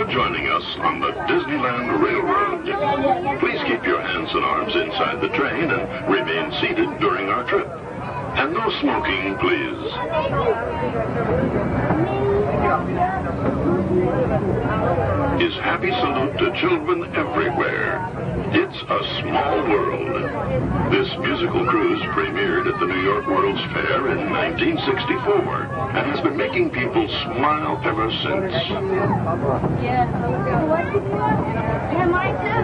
joining us on the Disneyland Railroad. Please keep your hands and arms inside the train and remain seated during our trip. And no smoking, please. His happy salute to children everywhere. It's a small world. This musical cruise premiered at the New York World's Fair in 1964 and has been making people smile ever since. Yeah, mine too.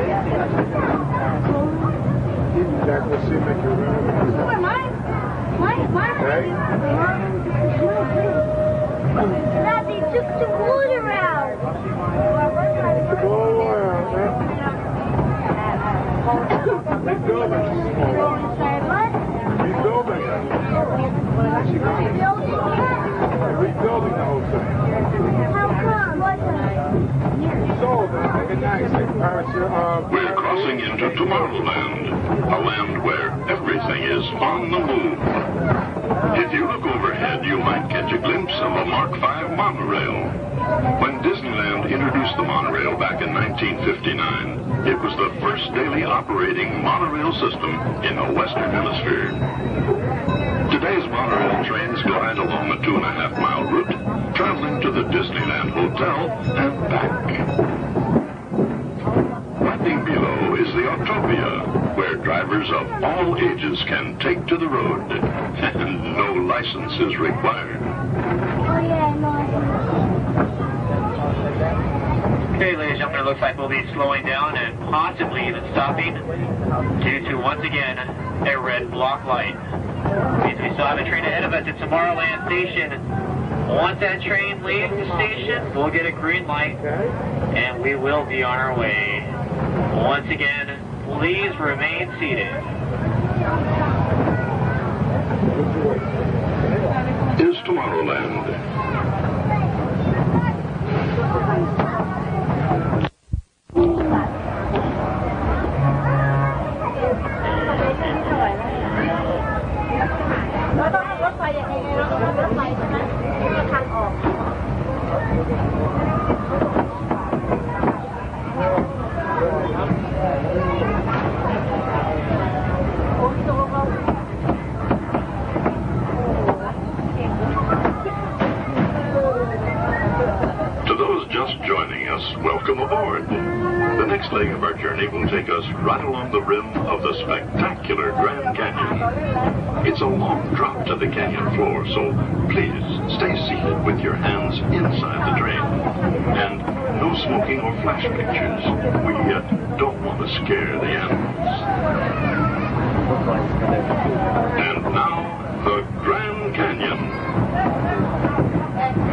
Dad, they took the water out. Rebuilding the whole thing. How come? We're crossing into Tomorrowland, a land where everything is on the move. If you look overhead, you might catch a glimpse of a Mark V monorail. When Disneyland introduced the monorail back in 1959, it was the first daily operating monorail system in the Western Hemisphere. Today's monorail trains glide along a 2.5-mile route, traveling to the Disneyland Hotel and back. Right below is the Autopia, where drivers of all ages can take to the road, and no license is required. Okay, ladies and gentlemen, it looks like we'll be slowing down and possibly even stopping due to, once again, a red block light. Means we still have a train ahead of us at Tomorrowland Station. Once that train leaves the station, we'll get a green light, and we will be on our way. Once again, please remain seated. Is Tomorrowland. Welcome aboard. The next leg of our journey will take us right along the rim of the spectacular Grand Canyon. It's a long drop to the canyon floor, so please stay seated with your hands inside the train. And no smoking or flash pictures. We don't want to scare the animals.